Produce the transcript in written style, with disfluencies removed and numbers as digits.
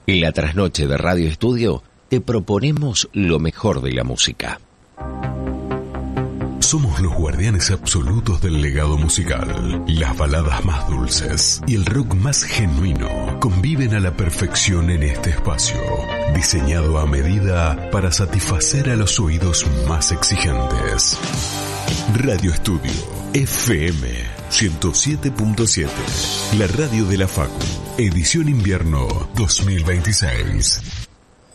En la trasnoche de Radio Estudio te proponemos lo mejor de la música. Somos los guardianes absolutos del legado musical. Las baladas más dulces y el rock más genuino conviven a la perfección en este espacio, diseñado a medida para satisfacer a los oídos más exigentes. Radio Estudio FM 107.7, la radio de la Facu, edición invierno 2026.